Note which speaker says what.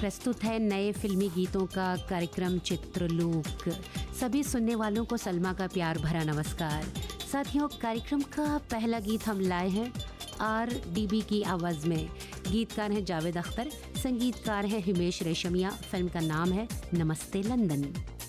Speaker 1: प्रस्तुत है नए फिल्मी गीतों का कार्यक्रम चित्रलोक। सभी सुनने वालों को सलमा का प्यार भरा नमस्कार। साथियों, कार्यक्रम का पहला गीत हम लाए हैं RDB की आवाज़ में। गीतकार हैं जावेद अख्तर, संगीतकार हैं हिमेश रेशमिया। फिल्म का नाम है नमस्ते लंदन।